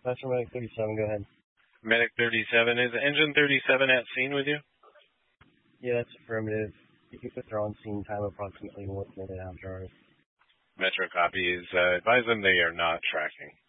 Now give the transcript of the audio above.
Metro Medic 37, go ahead. Medic 37, is Engine 37 at scene with you? Yeah, that's affirmative. You can put their on-scene time approximately 1 minute after ours. Metro copy is, advise them they are not tracking.